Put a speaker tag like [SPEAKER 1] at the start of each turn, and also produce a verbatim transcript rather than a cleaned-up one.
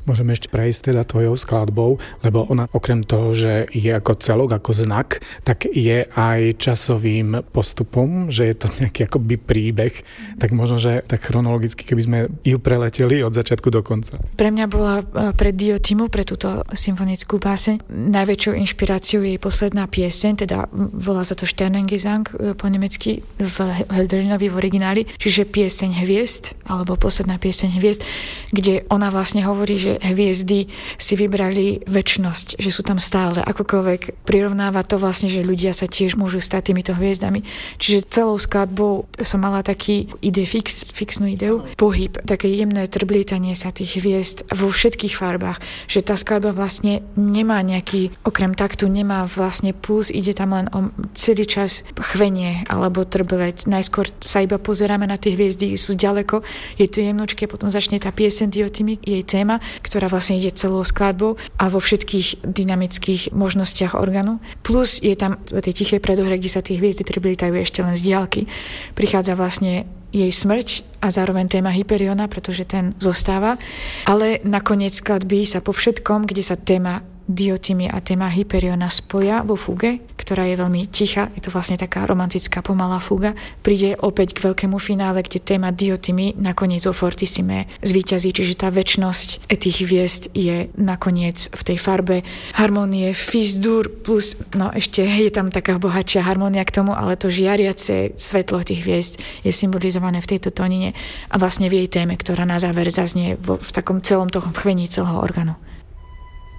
[SPEAKER 1] Môžeme ešte prejsť teda tvojou skladbou, lebo ona okrem toho, že je ako celok, ako znak, tak je aj časovým postupom, že je to nejaký akoby príbeh, tak možno, že tak chronologicky, keby sme ju preleteli od začiatku do konca.
[SPEAKER 2] Pre mňa bola pre Diotimu, pre túto symfonickú báseň, najväčšou inšpiráciou jej posledná pieseň, teda volá sa to Sternengesang po nemecky v Hölderlinovi v origináli, čiže pieseň hviezd, alebo posledná pieseň hviezd, kde ona vlastne hovorí, že hviezdy si vybrali večnosť, že sú tam stále, akokoľvek prirovnáva to vlastne, že ľudia sa tiež môžu stať týmito hviezdami. Čiže celou skladbou som mala taký ide fix, fixnú ideu, pohyb, také jemné trblietanie sa tých hviezd vo všetkých farbách, že tá skladba vlastne nemá nejaký, okrem taktu, nemá vlastne puls, ide tam len o celý čas chvenie alebo trbleť. Najskôr sa iba pozeráme na tie hviezdy, sú ďaleko, je to jemnočké, potom začne tá pieseň Diotimy, jej téma, ktorá vlastne ide celou skladbou a vo všetkých dynamických možnostiach orgánu. Plus je tam v tej tichej predohre, kde sa tie hviezdy trblitajú ešte len z diaľky. Prichádza vlastne jej smrť a zároveň téma Hyperiona, pretože ten zostáva. Ale nakoniec skladby sa po všetkom, kde sa téma Diotimy a téma Hyperiona spoja vo fuge, ktorá je veľmi tichá, je to vlastne taká romantická pomalá fuga, príde opäť k veľkému finále, kde téma Diotimy nakoniec o fortissime zvíťazí, čiže tá večnosť tých hviezd je nakoniec v tej farbe harmonie Fis-dur plus, no ešte je tam taká bohatšia harmonia k tomu, ale to žiariace svetlo tých hviezd je symbolizované v tejto tónine a vlastne v jej téme, ktorá na záver zaznie vo, v takom celom tom chvení celého orgánu.